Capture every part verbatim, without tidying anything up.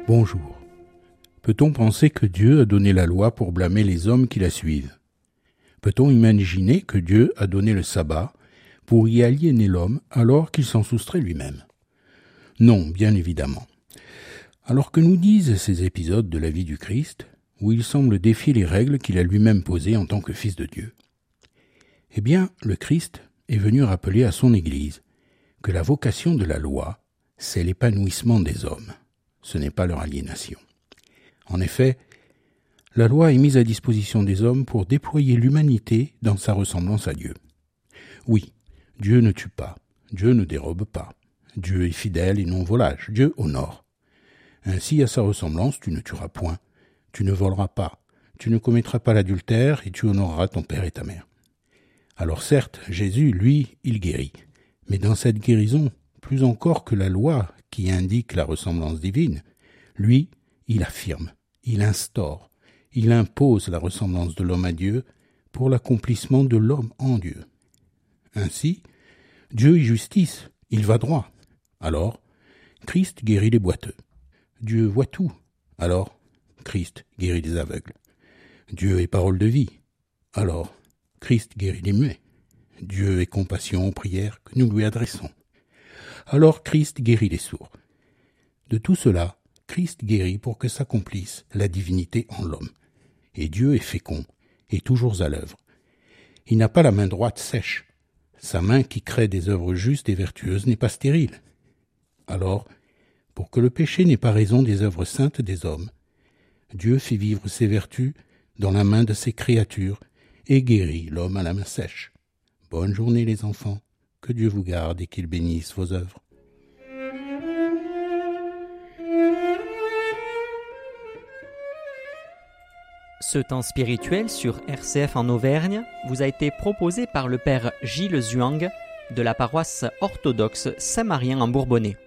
Bonjour. Peut-on penser que Dieu a donné la loi pour blâmer les hommes qui la suivent ? Peut-on imaginer que Dieu a donné le sabbat pour y aliéner l'homme alors qu'il s'en soustrait lui-même ? Non, bien évidemment. Alors que nous disent ces épisodes de la vie du Christ, où il semble défier les règles qu'il a lui-même posées en tant que Fils de Dieu ? Eh bien, le Christ est venu rappeler à son Église que la vocation de la loi, c'est l'épanouissement des hommes. Ce n'est pas leur aliénation. En effet, la loi est mise à disposition des hommes pour déployer l'humanité dans sa ressemblance à Dieu. Oui, Dieu ne tue pas, Dieu ne dérobe pas, Dieu est fidèle et non volage, Dieu honore. Ainsi, à sa ressemblance, tu ne tueras point, tu ne voleras pas, tu ne commettras pas l'adultère et tu honoreras ton père et ta mère. Alors certes, Jésus, lui, il guérit, mais dans cette guérison, plus encore que la loi qui indique la ressemblance divine, lui, il affirme, il instaure, il impose la ressemblance de l'homme à Dieu pour l'accomplissement de l'homme en Dieu. Ainsi, Dieu est justice, il va droit. Alors, Christ guérit les boiteux. Dieu voit tout. Alors, Christ guérit les aveugles. Dieu est parole de vie. Alors, Christ guérit les muets. Dieu est compassion aux prières que nous lui adressons. Alors Christ guérit les sourds. De tout cela, Christ guérit pour que s'accomplisse la divinité en l'homme. Et Dieu est fécond et toujours à l'œuvre. Il n'a pas la main droite sèche. Sa main qui crée des œuvres justes et vertueuses n'est pas stérile. Alors, pour que le péché n'ait pas raison des œuvres saintes des hommes, Dieu fait vivre ses vertus dans la main de ses créatures et guérit l'homme à la main sèche. Bonne journée les enfants, que Dieu vous garde et qu'il bénisse vos œuvres. Ce temps spirituel sur R C F en Auvergne vous a été proposé par le père Gilles Zhuang de la paroisse orthodoxe Saint-Marien en Bourbonnais.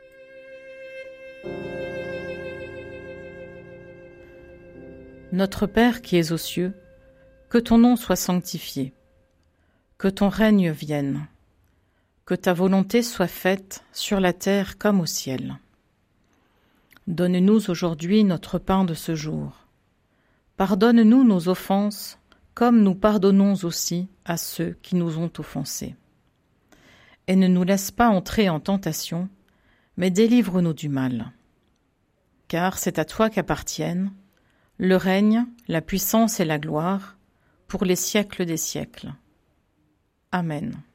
Notre Père qui es aux cieux, que ton nom soit sanctifié, que ton règne vienne, que ta volonté soit faite sur la terre comme au ciel. Donne-nous aujourd'hui notre pain de ce jour. Pardonne-nous nos offenses, comme nous pardonnons aussi à ceux qui nous ont offensés. Et ne nous laisse pas entrer en tentation, mais délivre-nous du mal. Car c'est à toi qu'appartiennent le règne, la puissance et la gloire, pour les siècles des siècles. Amen.